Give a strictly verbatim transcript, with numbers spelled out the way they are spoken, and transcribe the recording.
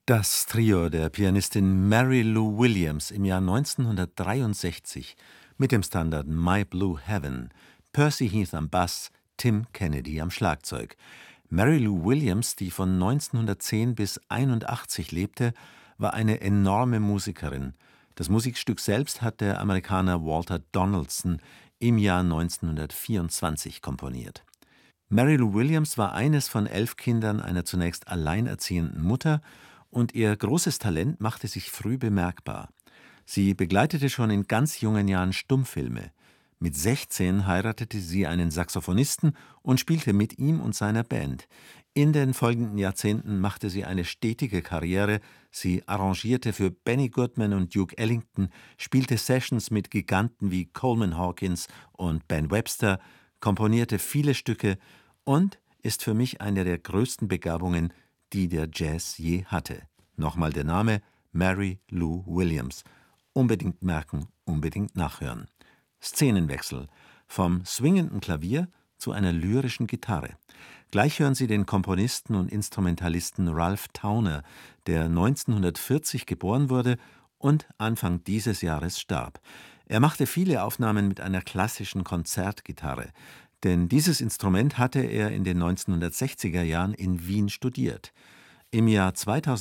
Das Trio der Pianistin Mary Lou Williams im Jahr neunzehnhundertdreiundsechzig mit dem Standard My Blue Heaven, Percy Heath am Bass, Tim Kennedy am Schlagzeug. Mary Lou Williams, die von neunzehnhundertzehn bis einundachtzig lebte, war eine enorme Musikerin. Das Musikstück selbst hat der Amerikaner Walter Donaldson im Jahr neunzehnhundertvierundzwanzig komponiert. Mary Lou Williams war eines von elf Kindern einer zunächst alleinerziehenden Mutter, und ihr großes Talent machte sich früh bemerkbar. Sie begleitete schon in ganz jungen Jahren Stummfilme. Mit sechzehn heiratete sie einen Saxophonisten und spielte mit ihm und seiner Band. In den folgenden Jahrzehnten machte sie eine stetige Karriere. Sie arrangierte für Benny Goodman und Duke Ellington, spielte Sessions mit Giganten wie Coleman Hawkins und Ben Webster, komponierte viele Stücke und ist für mich eine der größten Begabungen, die der Jazz je hatte. Nochmal der Name: Mary Lou Williams. Unbedingt merken, unbedingt nachhören. Szenenwechsel: vom swingenden Klavier zu einer lyrischen Gitarre. Gleich hören Sie den Komponisten und Instrumentalisten Ralph Towner, der neunzehnhundertvierzig geboren wurde und Anfang dieses Jahres starb. Er machte viele Aufnahmen mit einer klassischen Konzertgitarre, denn dieses Instrument hatte er in den neunzehnhundertsechziger Jahren in Wien studiert. Im Jahr zweitausendsieben